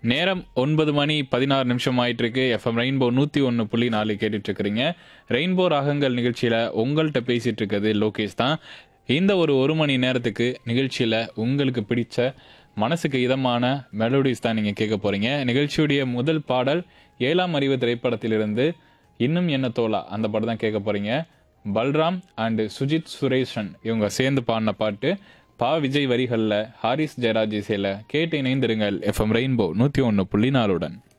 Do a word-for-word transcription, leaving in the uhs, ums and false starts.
நேரம் ஒன்பது மணி பதினாறு நிமிஷம் ஆயிட்டு இருக்கு. எஃப்எம் ரெயின்போ நூற்றி ஒன்று புள்ளி நாலு கேட்டுட்டு இருக்கிறீங்க. ரெயின்போ ராகங்கள் நிகழ்ச்சியில் உங்கள்கிட்ட பேசிட்டு இருக்கிறது லோகேஷ் தான். இந்த ஒரு ஒரு மணி நேரத்துக்கு நிகழ்ச்சியில் உங்களுக்கு பிடிச்ச மனசுக்கு இதமான மெலோடிஸ் தான் நீங்கள் கேட்க போகிறீங்க. நிகழ்ச்சியுடைய முதல் பாடல் ஏழாம் அறிவு திரைப்படத்திலிருந்து இன்னும் என்ன தோலா அந்த பாட்டு தான் கேட்க போகிறீங்க. பல்ராம் அண்டு சுஜித் சுரேஷன் இவங்க சேர்ந்து பாடின பாட்டு. பா விஜய் வரிகளில் ஹாரிஸ் ஜெயராஜ் இசையில் கேட்டு இணைந்திருங்கள் எஃப்எம் ரெயின்போ நூற்றி ஒன்று புள்ளி நாலுடன்.